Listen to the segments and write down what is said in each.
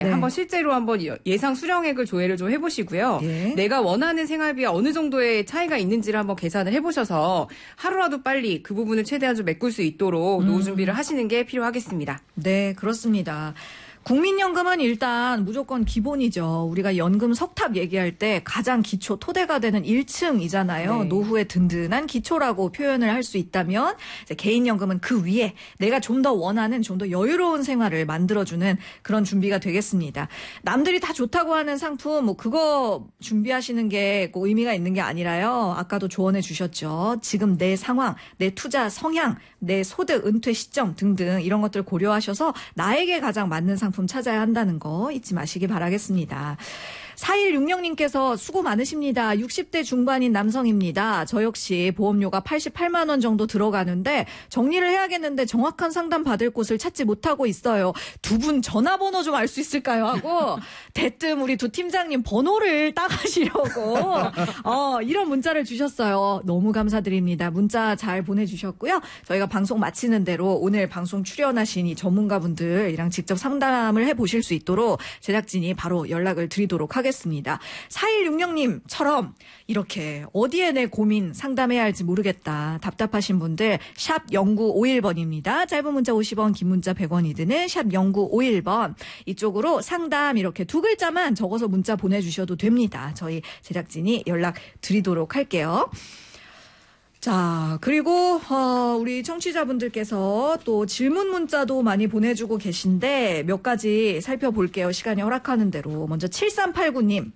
네. 한번 실제로 한번 예상 수령액을 조회를 좀 해보시고요. 예. 내가 원하는 생활비와 어느 정도의 차이가 있는지를 한번 계산을 해보셔서 하루라도 빨리 그 부분을 최대한 좀 메꿀 수 있도록 노후 준비를 하시는 게 필요하겠습니다. 네, 그렇습니다. 국민연금은 일단 무조건 기본이죠. 우리가 연금 석탑 얘기할 때 가장 기초 토대가 되는 1층이잖아요. 네. 노후의 든든한 기초라고 표현을 할 수 있다면 이제 개인연금은 그 위에 내가 좀 더 원하는 좀 더 여유로운 생활을 만들어주는 그런 준비가 되겠습니다. 남들이 다 좋다고 하는 상품 뭐 그거 준비하시는 게 꼭 의미가 있는 게 아니라요. 아까도 조언해 주셨죠. 지금 내 상황, 내 투자 성향, 내 소득, 은퇴 시점 등등 이런 것들 고려하셔서 나에게 가장 맞는 상품 찾아야 한다는 거 잊지 마시기 바라겠습니다. 4160님께서 수고 많으십니다. 60대 중반인 남성입니다. 저 역시 보험료가 88만 원 정도 들어가는데 정리를 해야겠는데 정확한 상담 받을 곳을 찾지 못하고 있어요. 두 분 전화번호 좀 알 수 있을까요? 하고 대뜸 우리 두 팀장님 번호를 따가시려고 이런 문자를 주셨어요. 너무 감사드립니다. 문자 잘 보내주셨고요. 저희가 방송 마치는 대로 오늘 방송 출연하신 이 전문가분들이랑 직접 상담을 해보실 수 있도록 제작진이 바로 연락을 드리도록 하겠습니다. 4160님처럼 이렇게 어디에 내 고민 상담해야 할지 모르겠다. 답답하신 분들 샵 0951번입니다. 짧은 문자 50원, 긴 문자 100원이 드는 샵 0951번 이쪽으로 상담 이렇게 두 글자만 적어서 문자 보내주셔도 됩니다. 저희 제작진이 연락 드리도록 할게요. 자, 그리고 우리 청취자분들께서 또 질문 문자도 많이 보내주고 계신데 몇 가지 살펴볼게요. 시간이 허락하는 대로. 먼저 7389님.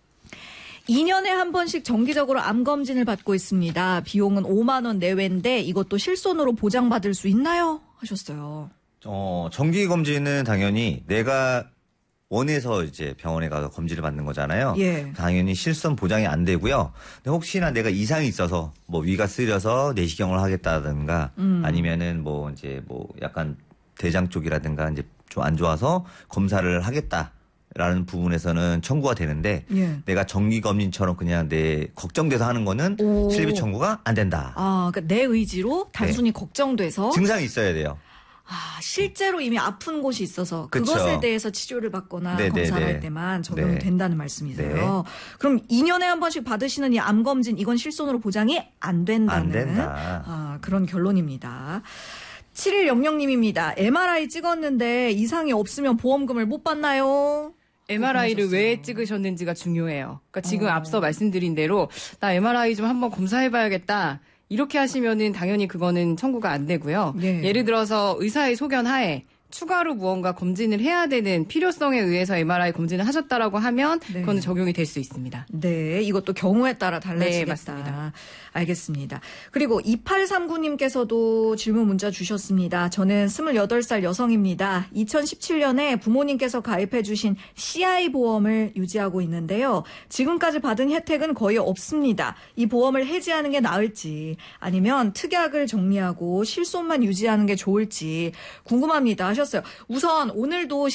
2년에 한 번씩 정기적으로 암검진을 받고 있습니다. 비용은 5만 원 내외인데 이것도 실손으로 보장받을 수 있나요? 하셨어요. 정기 검진은 당연히 내가 원해서 이제 병원에 가서 검진을 받는 거잖아요. 예. 당연히 실손 보장이 안 되고요. 근데 혹시나 내가 이상이 있어서 뭐 위가 쓰려서 내시경을 하겠다든가 아니면은 뭐 이제 뭐 약간 대장 쪽이라든가 이제 좀 안 좋아서 검사를 하겠다라는 부분에서는 청구가 되는데 예. 내가 정기 검진처럼 그냥 내 걱정돼서 하는 거는 실비 청구가 안 된다. 그러니까 내 의지로 단순히 걱정돼서 증상이 있어야 돼요. 실제로 이미 아픈 곳이 있어서 그쵸. 그것에 대해서 치료를 받거나 네네네. 검사를 할 때만 적용이 네. 된다는 말씀이세요. 그럼 2년에 한 번씩 받으시는 이 암검진 이건 실손으로 보장이 안 된다는 안 된다. 그런 결론입니다. 7100님입니다. MRI 찍었는데 이상이 없으면 보험금을 못 받나요? MRI를 왜 찍으셨는지가 중요해요. 그러니까 지금 앞서 말씀드린 대로 나 MRI 좀 한번 검사해봐야겠다. 이렇게 하시면은 당연히 그거는 청구가 안 되고요. 네. 예를 들어서 의사의 소견 하에 추가로 무언가 검진을 해야 되는 필요성에 의해서 MRI 검진을 하셨다라고 하면 네. 그거는 적용이 될 수 있습니다. 네, 이것도 경우에 따라 달라지겠다. 네, 맞습니다. 알겠습니다. 그리고 2839님께서도 질문 문자 주셨습니다. 저는 28살 여성입니다. 2017년에 부모님께서 가입해 주신 CI 보험을 유지하고 있는데요. 지금까지 받은 혜택은 거의 없습니다. 이 보험을 해지하는 게 나을지 아니면 특약을 정리하고 실손만 유지하는 게 좋을지 궁금합니다 하셨어요. 우선 오늘도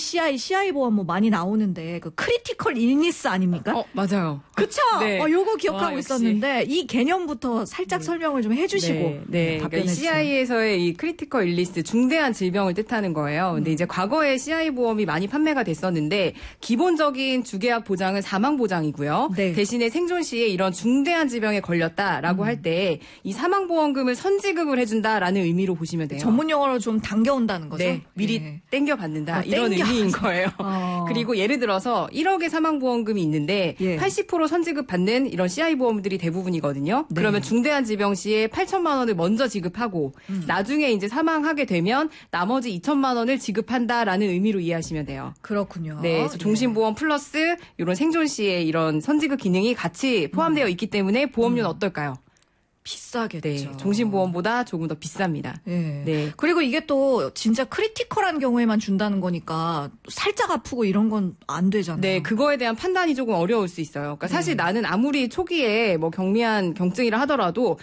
CI 보험 뭐 많이 나오는데 그 크리티컬 일니스 아닙니까? 맞아요. 그쵸? 네. 요거 기억하고 역시. 있었는데 이 개념부터 살짝 설명을 좀 해주시고 그러니까 이 CI에서의 이 크리티컬 일리스 중대한 질병을 뜻하는 거예요. 근데 이제 과거에 CI 보험이 많이 판매가 됐었는데 기본적인 주계약 보장은 사망 보장이고요. 네. 대신에 생존 시에 이런 중대한 질병에 걸렸다라고 할 때 이 사망 보험금을 선지급을 해준다라는 의미로 보시면 돼요. 전문 용어로 좀 당겨온다는 거죠? 네, 미리 네. 땡겨받는다 이런 의미인 거예요. 그리고 예를 들어서 1억의 사망보험금이 있는데 예. 80% 선지급 받는 이런 CI 보험들이 대부분이거든요. 네. 그러면 중대한 질병 시에 8천만 원을 먼저 지급하고 나중에 이제 사망하게 되면 나머지 2천만 원을 지급한다라는 의미로 이해하시면 돼요. 그렇군요. 네, 그래서 종신보험 플러스 이런 생존 시에 이런 선지급 기능이 같이 포함되어 있기 때문에 보험료는 어떨까요? 비싸겠죠. 네, 종신보험보다 조금 더 비쌉니다. 네. 네. 그리고 이게 또 진짜 크리티컬한 경우에만 준다는 거니까 살짝 아프고 이런 건 안 되잖아요. 네, 그거에 대한 판단이 조금 어려울 수 있어요. 그러니까 사실 나는 아무리 초기에 뭐 경미한 경증이라 하더라도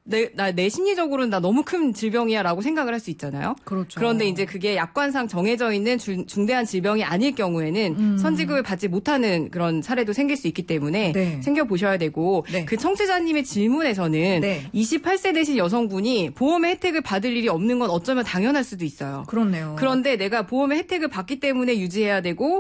내 심리적으로는 나 너무 큰 질병이야라고 생각을 할 수 있잖아요. 그렇죠. 그런데 이제 그게 약관상 정해져 있는 중대한 질병이 아닐 경우에는 선지급을 받지 못하는 그런 사례도 생길 수 있기 때문에 네. 챙겨보셔야 되고 네. 그 청취자님의 질문에서는 네. 28세 되신 여성분이 보험의 혜택을 받을 일이 없는 건 어쩌면 당연할 수도 있어요. 그렇네요. 그런데 내가 보험의 혜택을 받기 때문에 유지해야 되고